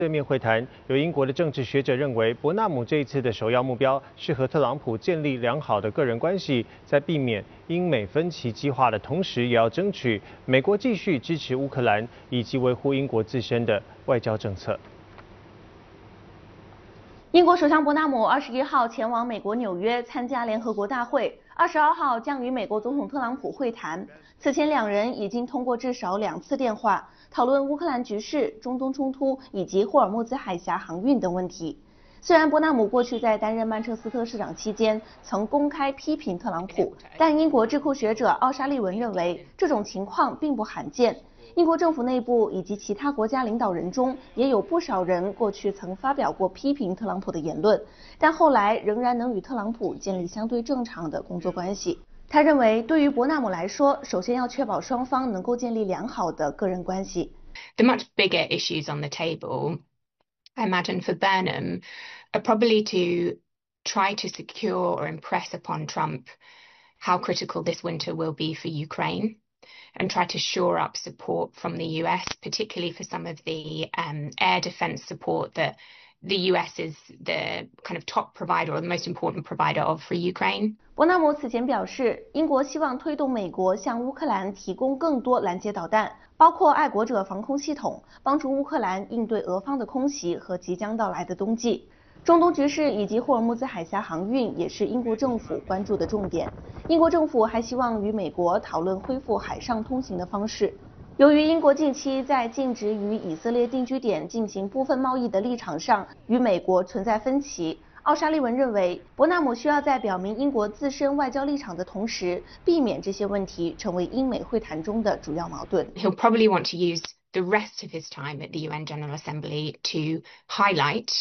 对面会谈，有英国的政治学者认为，伯纳姆这一次的首要目标是和特朗普建立良好的个人关系，在避免英美分歧激化的同时，也要争取美国继续支持乌克兰以及维护英国自身的外交政策。 英国首相伯纳姆21号前往美国纽约参加联合国大会，22号将与美国总统特朗普会谈。此前两人已经通过至少2次电话讨论乌克兰局势、中东冲突以及霍尔木兹海峡航运等问题。虽然伯纳姆过去在担任曼彻斯特市长期间曾公开批评特朗普，但英国智库学者奥沙利文认为这种情况并不罕见。英国政府内部以及其他国家领导人中，也有不少人过去曾发表过批评特朗普的言论，但后来仍然能与特朗普建立相对正常的工作关系。他认为，对于伯纳姆来说，首先要确保双方能够建立良好的个人关系。 The much bigger issues on the table, I imagine for Burnham, are probably to try to secure or impress upon Trump how critical this winter will be for Ukraine, and try to shore up support from the US, particularly for some of the air defense support that the US is the kind of top provider or the most important provider of for Ukraine. 伯纳姆此前表示，英国希望推动美国向乌克兰提供更多拦截导弹，包括爱国者防空系统，帮助乌克兰应对俄方的空袭和即将到来的冬季。中东局势以及霍尔木兹海峡航运也是英国政府关注的重点。英国政府还希望与美国讨论恢复海上通行的方式。由于英国近期在禁止与以色列定居点进行部分贸易的立场上与美国存在分歧，奥沙利文认为，伯纳姆需要在表明英国自身外交立场的同时，避免这些问题成为英美会谈中的主要矛盾。 He'll probably want to use the rest of his time at the UN General Assembly to highlight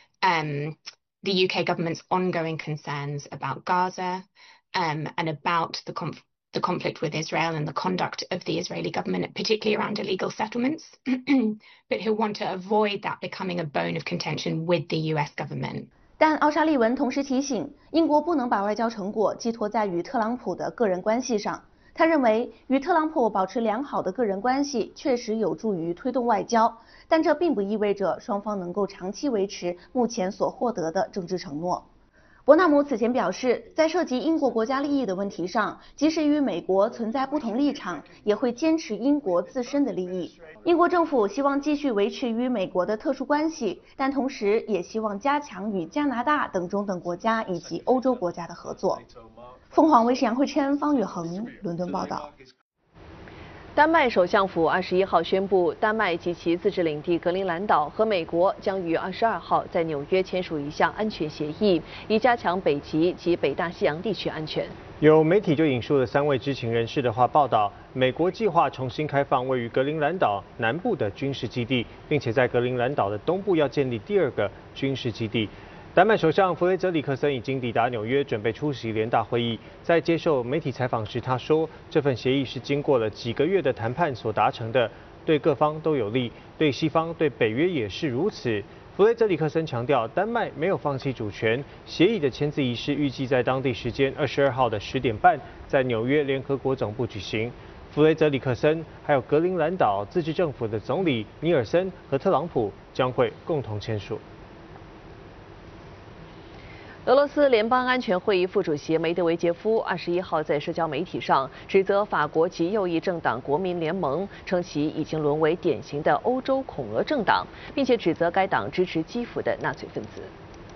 the UK government's ongoing concerns about Gaza and about the conflict with Israel and the conduct of the Israeli government, particularly around illegal settlements. But he'll want to avoid that becoming a bone of contention with the US government. 但奥沙利文同时提醒，英国不能把外交成果寄托在与特朗普的个人关系上。他认为，与特朗普保持良好的个人关系确实有助于推动外交，但这并不意味着双方能够长期维持目前所获得的政治承诺。伯纳姆此前表示，在涉及英国国家利益的问题上，即使与美国存在不同立场，也会坚持英国自身的利益。英国政府希望继续维持与美国的特殊关系，但同时也希望加强与加拿大等中等国家以及欧洲国家的合作。凤凰卫视杨慧琛、方宇恒伦敦报道。 丹麦首相府21号宣布，丹麦及其自治领地格陵兰岛和美国将于22号在纽约签署一项安全协议，以加强北极及北大西洋地区安全。 有媒体就引述了3位知情人士的话报道，美国计划重新开放位于格陵兰岛南部的军事基地，并且在格陵兰岛的东部要建立第2个军事基地。丹麦首相弗雷泽里克森已经抵达纽约，准备出席联大会议。在接受媒体采访时，他说，这份协议是经过了几个月的谈判所达成的，对各方都有利，对西方、对北约也是如此。弗雷泽里克森强调，丹麦没有放弃主权。协议的签字仪式预计在当地时间22号的10点半，在纽约联合国总部举行。弗雷泽里克森还有格陵兰岛自治政府的总理尼尔森和特朗普将会共同签署。 俄罗斯联邦安全会议副主席梅德韦杰夫21号在社交媒体上指责法国极右翼政党国民联盟，称其已经沦为典型的欧洲恐俄政党，并且指责该党支持基辅的纳粹分子。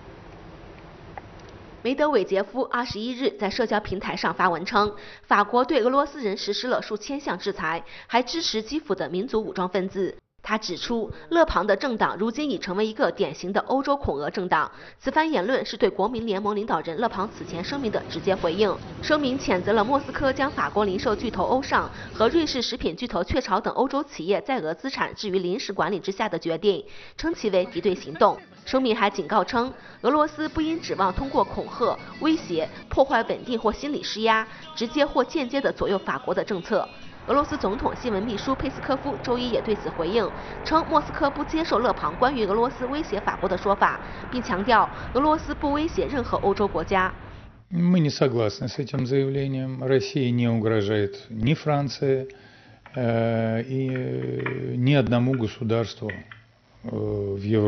梅德韦杰夫21日在社交平台上发文称，法国对俄罗斯人实施了数千项制裁，还支持基辅的民族武装分子。他指出，勒庞的政党如今已成为一个典型的欧洲恐俄政党。此番言论是对国民联盟领导人勒庞此前声明的直接回应。声明谴责了莫斯科将法国零售巨头欧尚和瑞士食品巨头雀巢等欧洲企业在俄资产置于临时管理之下的决定，称其为敌对行动。声明还警告称，俄罗斯不应指望通过恐吓、威胁、破坏稳定或心理施压，直接或间接地左右法国的政策。俄罗斯总统新闻秘书佩斯科夫周一也对此回应，称莫斯科不接受勒庞关于俄罗斯威胁法国的说法，并强调俄罗斯不威胁任何欧洲国家。 Мы не согласны с этим заявлением. Россия не угрожает ни Франции, и ни одному государству в Европе.